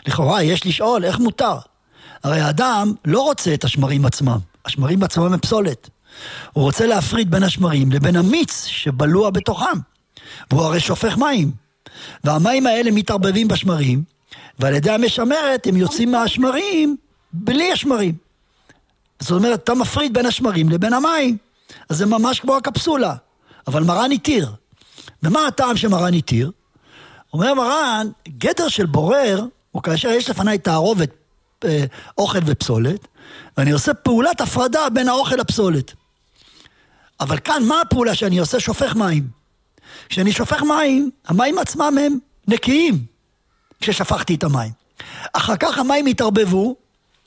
לכאורה יש לשאול איך מותר. הרי האדם לא רוצה את השמרים עצמם. השמרים עצמם הם פסולת. הוא רוצה להפריד בין השמרים לבין המיץ שבלוע בתוכם. והוא הרי שופך מים. והמים האלה מתערבבים בשמרים, ועל ידי המשמרת הם יוצאים מהשמרים בלי השמרים. זאת אומרת, אתה מפריד בין השמרים לבין המים. אז זה ממש כמו הקפסולה. אבל מרן התיר. ומה הטעם שמרן התיר? אומר מרן, גדר של בורר, הוא כאשר יש לפני תערובת אוכל ופסולת, ואני עושה פעולת הפרדה בין האוכל לפסולת. אבל כאן, מה הפעולה שאני עושה? שופך מים. כשאני שופך מים, המים עצמם הם נקיים, כששפכתי את המים. אחר כך המים התערבבו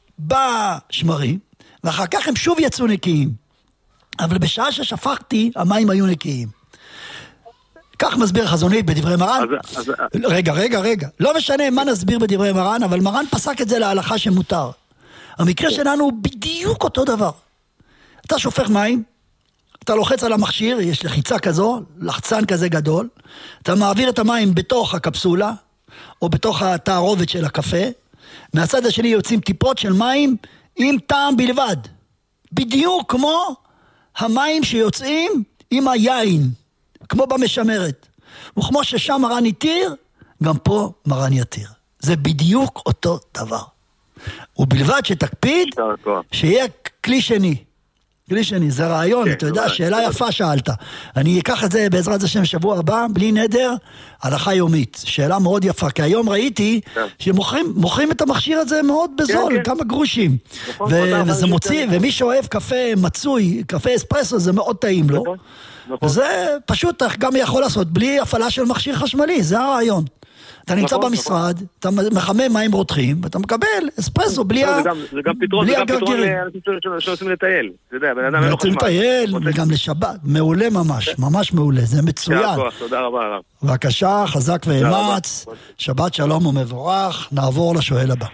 בשמרים, ואחר כך הם שוב יצאו נקיים. אבל בשעה ששפכתי, המים היו נקיים. כך מסביר חזונית בדברי מרן. רגע. לא משנה מה נסביר בדברי מרן, אבל מרן פסק את זה להלכה שמותר. המקרה שלנו הוא בדיוק אותו דבר. אתה שופך מים, אתה לוחץ על המכשיר, יש לחיצה כזו, לחצן כזה גדול, אתה מעביר את המים בתוך הקפסולה, או בתוך התערובת של הקפה, מהצד השני יוצאים טיפות של מים עם טעם בלבד. בדיוק כמו המים שיוצאים עם היין, כמו במשמרת. וכמו ששם מרן יתיר, גם פה מרן יתיר. זה בדיוק אותו דבר. ובלבד שתקפיד שיהיה כלי שני. כלי שני, זה רעיון, אתה יודע, שאלה יפה שאלת. אני אקח את זה בעזרת השם שבוע הבא, בלי נדר, הלכה יומית. שאלה מאוד יפה, כי היום ראיתי שמוכרים את המכשיר הזה מאוד בזול, כמה גרושים. וזה מוציא, ומי שאוהב קפה מצוי, קפה אספרסו, זה מאוד טעים לו. וזה פשוט גם יכול לעשות, בלי הפעלה של מכשיר חשמלי, זה הרעיון. אתה נמצא במשרד, אתה מחמם מים רותחים, ואתה מקבל אספרסו בלי הגרגירים. זה גם פתרון שעושים לטייל. רוצים לטייל, וגם לשבת. מעולה ממש, ממש מעולה, זה מצוין. תודה רבה הרב. בבקשה, חזק ואמץ, שבת שלום ומבורך, נעבור לשואל הבא.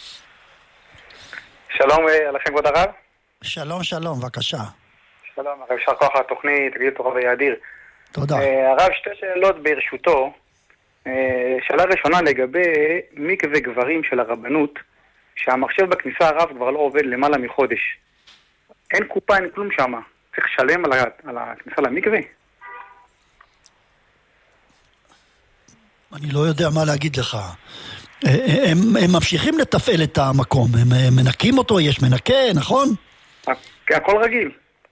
שלום עליכם כבוד הרב. שלום, בבקשה. שלום, הרב, יישר כוח התוכנית, תגיד תורה ויאדיר. תודה. הרב, שתי שאלות ברשותו. שאלה ראשונה לגבי מקווה גברים של הרבנות, שהמחשב בכניסה הרב כבר לא עובד למעלה מחודש. אין קופה, אין כלום שם. צריך לשלם על הכניסה למקווה? אני לא יודע מה להגיד לך. הם ממשיכים לתפעל את המקום, הם מנקים אותו, יש מנקה, נכון? הכל רגיל.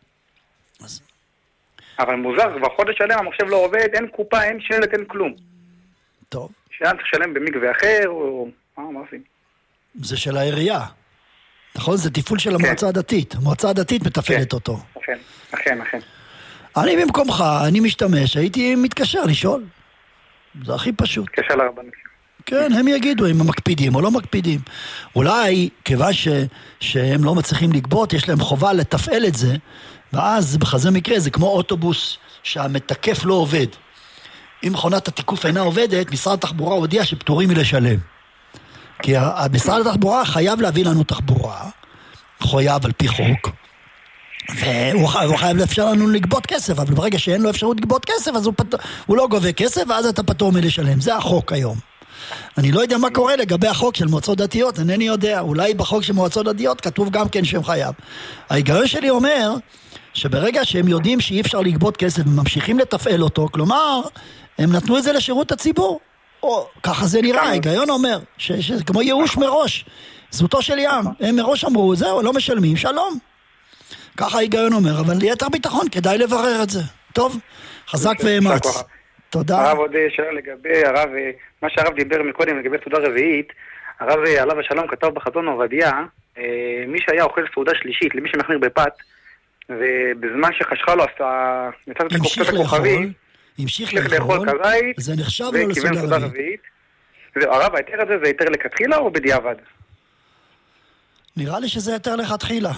אבל מוזר, כבר חודש שלם המחשב לא עובד, אין קופה, אין שלט, אין כלום. טוב. שאין צריך לשלם במקווה אחר, או... מה עושים? זה של העירייה. נכון? זה טיפול של המועצה הדתית. המועצה הדתית מתפעלת אותו. אכן. אני במקומך, אני משתמש, הייתי מתקשר לשאול. זה הכי פשוט. מתקשר לרבנות. כן, הם יגידו אם הם מקפידים או לא מקפידים. אולי, כיוון שהם לא מצליחים לגבות, יש להם חובה לתפעל את זה, ואז בכזה מקרה זה כמו אוטובוס שהמתקף לא עובד. אם מכונת התיקוף אינה עובדת, משרד התחבורה הודיע שפטורים מלשלם. כי משרד התחבורה חייב להביא לנו תחבורה, חייב על פי חוק, והוא חייב לאפשר לנו לגבות כסף, אבל ברגע שאין לו אפשרות לגבות כסף, אז הוא לא גובה כסף, ואז אתה פטור מלשלם. זה החוק היום. אני לא יודע מה קורה לגבי החוק של מועצות דתיות, אינני יודע. אולי בחוק של מועצות דתיות כתוב גם כן שהם חייב. ההיגיון שלי אומר שברגע שהם יודעים שאי אפשר לגבות כסף וממשיכים לתפעל אותו, כלומר, הם נתנו את זה לשירות הציבור. או ככה זה נראה, ההיגיון אומר, שזה כמו ייאוש מראש. זכותו של ים. הם מראש אמרו, זהו, לא משלמים, שלום. ככה ההיגיון אומר, אבל ליתר ביטחון, כדאי לברר את זה. טוב, חזק ואמץ. תודה. הרב, עוד שאלה לגבי הרב, מה שהרב דיבר מקודם לגבי סעודה רביעית, הרב עליו השלום כתב בחזון עובדיה, מי שהיה אוכל סעודה שלישית, למי שמחמיר בפת, ובזמן שחשכה לו, מצד את הקופת הכוכבים, המשיך לאכול, זה נחשב לו לסעודה רביעית. הרב, היתר הזה זה היתר לכתחילה או בדיעבד? נראה לי שזה היתר לכתחילה.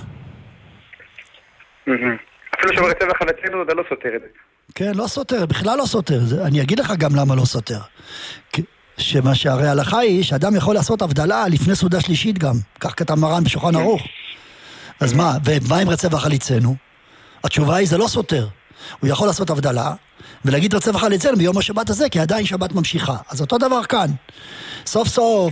אפילו שמרצה וחלצנו, זה לא סותר את זה. כן, לא סותר, בכלל לא סותר. אני אגיד לך גם למה לא סותר. שמה שהרי ההלכה היא שאדם יכול לעשות הבדלה לפני סעודה שלישית גם. כך כתב מרן בשולחן ערוך. אז מה, ומה אם רצה וחלצנו? התשובה היא, זה לא סותר. הוא יכול לעשות הבדלה, ולהגיד רצה וחלצנו ביום השבת הזה, כי עדיין שבת ממשיכה. אז אותו דבר כאן. סוף סוף,